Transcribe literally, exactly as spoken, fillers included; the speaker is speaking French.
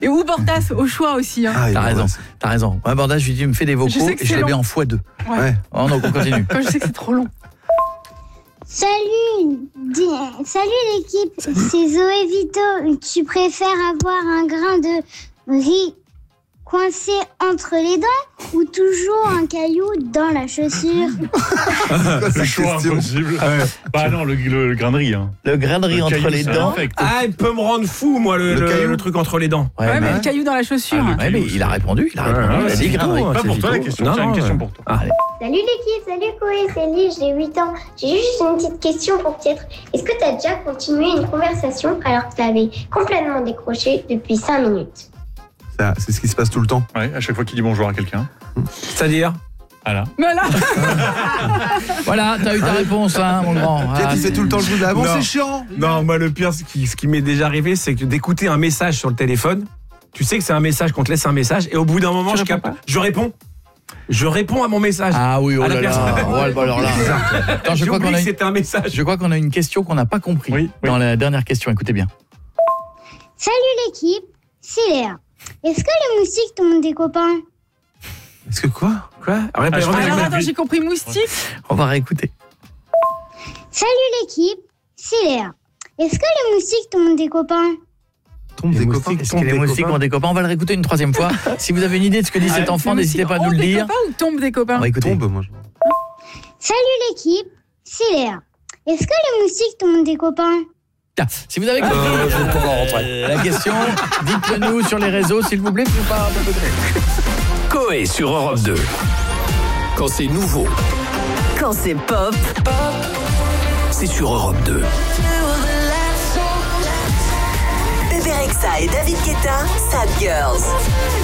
Et ou Bordas au choix aussi. Hein. Ah, T'as raison, t'as raison. Moi, Bordas, je lui dis, me fais des vocaux Je et je l'ai mis en fois deux. Ouais. Ouais. Oh, donc on continue. Quand je sais que c'est trop long. Salut, di- salut l'équipe, c'est Zoé Vito. Tu préfères avoir un grain de riz coincé entre les dents ou toujours un caillou dans la chaussure? Le choix impossible. Ah ouais. Bah non, le, le, le grain de riz. Hein. Le grain de riz Le entre caillou, les c'est dents. infect. Ah, il peut me rendre fou, moi, le, Le le, caillou. le truc entre les dents. Ouais, Ouais, mais bah, le caillou dans la chaussure. Ah, le ouais, mais il a répondu, il a répondu. Ouais, il a ouais, dit c'est grain de riz. Vito, Pas c'est pour toi la Vito. question, Non, c'est une non, question ouais. pour toi. Ah. Salut l'équipe, salut Chloé, c'est Lily, j'ai huit ans. J'ai juste une petite question pour Pietre. Est-ce que tu as déjà continué une conversation alors que tu avais complètement décroché depuis cinq minutes? Ça, c'est ce qui se passe tout le temps. Ouais, à chaque fois qu'il dit bonjour à quelqu'un. C'est-à-dire Voilà. Mais là, Voilà, t'as eu ta réponse, hein, mon grand. Tiens, Ah, tu fais tout le temps le jeu de ah bon, Non. c'est chiant. Non, moi, le pire, ce qui, ce qui m'est déjà arrivé, c'est que d'écouter un message sur le téléphone. Tu sais que c'est un message, qu'on te laisse un message, et au bout d'un moment, Tu je, réponds capte- pas je réponds. Je réponds à mon message. Ah oui, oh À la là là. personne. Oh, bah alors là. Attends, je J'ai crois qu'on oublié a que une... c'était un message. Je crois qu'on a une question qu'on n'a pas compris Oui, oui. dans la dernière question. Écoutez bien. Salut l'équipe, c'est Léa. Est-ce que les moustiques t'ont des copains? Est-ce que quoi? Quoi Répète, Ah, je répète, alors répète. attends, j'ai compris moustique. On va réécouter. Salut l'équipe, c'est Léa. Est-ce que les moustiques t'ont des copains? Tombe Les des moustiques, copains. est-ce que les moustiques ont des copains? On va le réécouter une troisième fois. Si vous avez une idée de ce que dit cet enfant, Les n'hésitez moustiques pas à ont nous le des dire. copains ou tombent des copains? On va écouter. Tombe, moi. je- Salut l'équipe, c'est Léa. Est-ce que les moustiques t'ont des copains? Tiens, si vous avez compris euh, la question, dites-le nous sur les réseaux, s'il vous plaît. Faut pas- Coé sur Europe deux. Quand c'est nouveau, Quand c'est pop, c'est sur Europe deux. Bébé Rexha et David Guetta, Sad Girls.